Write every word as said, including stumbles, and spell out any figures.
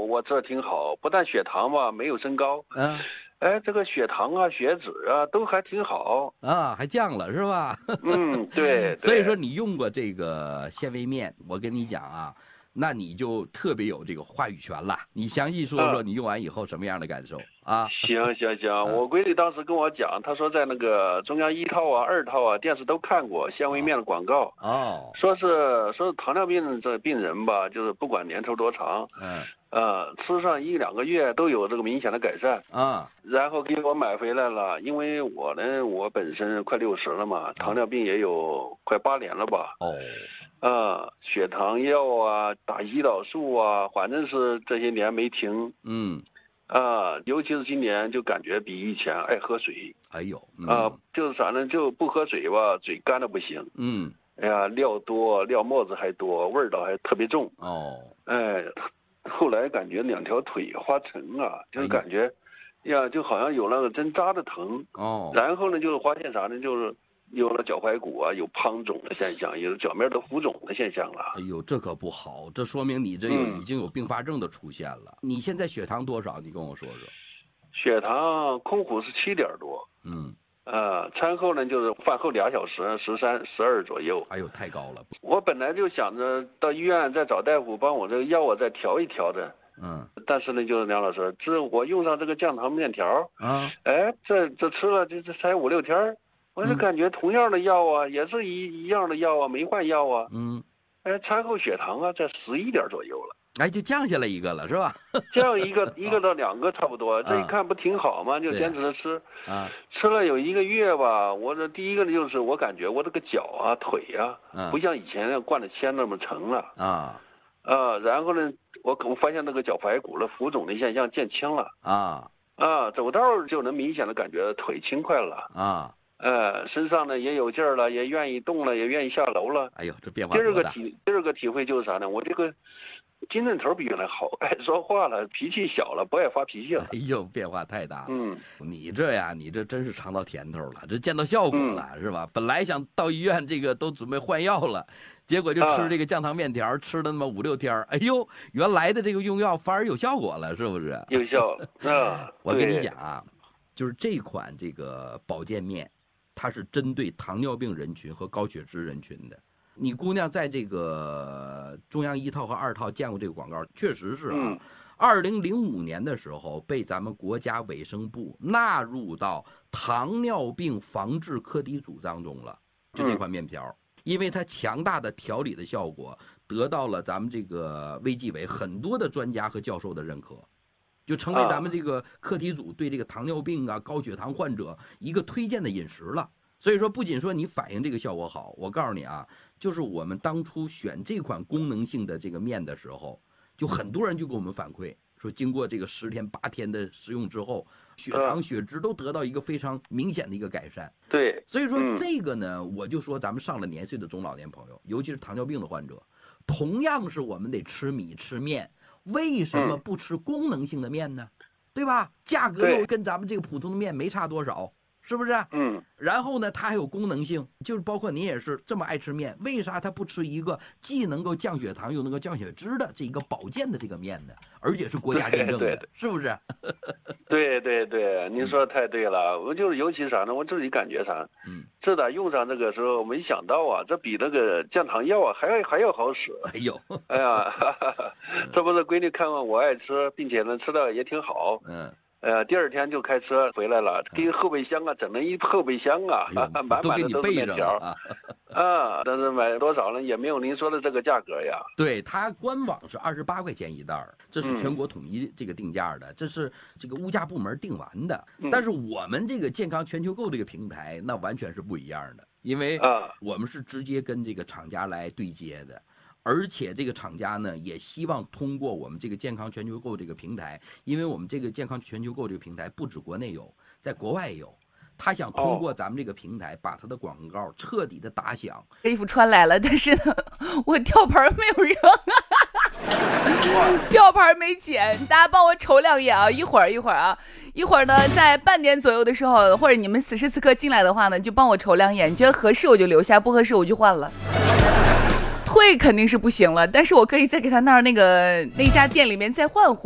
我这挺好，不但血糖吧没有升高， 嗯， 哎，这个血糖啊、血脂啊都还挺好啊，还降了是吧？ 嗯，对。 所以说你用过这个纤维面，我跟你讲啊，那你就特别有这个话语权了。你详细说说你用完以后什么样的感受啊？ 行行行，我闺女当时跟我讲，她说在那个中央一套啊、二套啊电视都看过纤维面的广告， 哦， 说是说是糖尿病这病人吧，就是不管年头多长， 嗯， 呃，吃上一两个月都有这个明显的改善啊， 然后给我买回来了。因为我呢，我本身快六十了嘛，糖尿病也有快八年了吧。 哦， 啊，血糖药啊，打胰岛素啊，反正是这些年没停。 嗯， 啊，尤其是今年就感觉比以前爱喝水。 哎呦，嗯、 啊，就是反正就不喝水吧，嘴干的不行。 嗯， 哎呀，料多，料沫子还多，味道还特别重。 哦， 哎，后来感觉两条腿发沉啊，就是感觉，哎呀，就好像有那个针扎的疼。 哦， 然后呢，就是发现啥呢？就是有了脚踝骨啊，有胖肿的现象，有脚面都浮肿的现象了。 哎呦，这可不好，这说明你这有已经有并发症的出现了。嗯、你现在血糖多少？你跟我说说。 血糖空腹是七点多。 嗯。 呃，餐后呢就是饭后俩小时，十三、十二左右。 哎呦，太高了！ 我本来就想着到医院再找大夫帮我这个药啊再调一调的。 嗯。 但是呢，就是梁老师，这我用上这个降糖面条啊， 哎，这这吃了这这才五六天，我就感觉同样的药啊，嗯、也是一一样的药啊，没换药啊。 嗯。 哎，餐后血糖啊在十一点左右了。 哎，就降下来一个了，是吧？ 降一个一个到两个差不多，这一看不挺好吗？就坚持着吃， 啊， 吃了有一个月吧。我这第一个就是我感觉我这个脚啊、腿啊，不像以前那灌的铅那么沉了啊啊。然后呢，我我发现那个脚踝骨的浮肿的现象减轻了啊啊，走道就能明显的感觉腿轻快了啊。 呃，身上呢也有劲儿了，也愿意动了，也愿意下楼了。 哎呦，这变化多大！ 第二个体第二个体会就是啥呢？我这个精神头比原来好，爱说话了，脾气小了，不爱发脾气了。 哎呦，变化太大了。 嗯， 你这呀，你这真是尝到甜头了，这见到效果了、嗯、是吧？本来想到医院这个都准备换药了，结果就吃这个降糖面条，啊、吃了那么五六天，哎呦，原来的这个用药反而有效果了，是不是？ 有效了。啊， 我跟你讲啊，就是这款这个保健面，它是针对糖尿病人群和高血脂人群的。你姑娘在这个中央一套和二套见过这个广告，确实是啊。二零零五年的时候，被咱们国家卫生部纳入到糖尿病防治课题组当中了。就这款面条，因为它强大的调理的效果，得到了咱们这个卫计委很多的专家和教授的认可，就成为咱们这个课题组对这个糖尿病啊、高血糖患者一个推荐的饮食了。所以说，不仅说你反映这个效果好，我告诉你啊，就是我们当初选这款功能性的这个面的时候，就很多人就给我们反馈说，经过这个十天八天的食用之后，血糖、血脂都得到一个非常明显的一个改善。 对， 所以说这个呢，我就说咱们上了年岁的中老年朋友，尤其是糖尿病的患者，同样是我们得吃米吃面，为什么不吃功能性的面呢？对吧？价格又跟咱们这个普通的面没差多少。是不是？嗯，然后呢，它还有功能性，就是包括您也是这么爱吃面，为啥他不吃一个既能够降血糖又能够降血脂的这一个保健的这个面呢？而且是国家认证的， 对对对， 是不是？ 对对对，您说的太对了。我就是尤其啥呢？我自己感觉啥？嗯，自打用上这个时候，没想到啊，这比那个降糖药啊还要还要好使。 哎呦， 哎呀，哈哈哈，这不是闺女看完我爱吃，并且呢吃的也挺好。嗯。呃，第二天就开车回来了，给后备箱啊整了一后备箱啊， 哎、 满满的都是面条啊。 啊，但是买多少呢？也没有您说的这个价格呀。 对，它官网是二十八块钱一袋，这是全国统一这个定价的，嗯、这是这个物价部门定完的。嗯、但是我们这个健康全球购这个平台，那完全是不一样的，因为我们是直接跟这个厂家来对接的。而且这个厂家呢，也希望通过我们这个健康全球购这个平台，因为我们这个健康全球购这个平台不止国内有，在国外也有。他想通过咱们这个平台，把他的广告彻底的打响。 这衣服穿来了，但是呢，我吊牌没有扔，吊牌没捡，大家帮我瞅两眼啊！一会儿一会儿啊，一会儿呢，在半点左右的时候，或者你们此时此刻进来的话呢，就帮我瞅两眼，觉得合适我就留下，不合适我就换了。退肯定是不行了，但是我可以再给他那儿那个那家店里面再换货。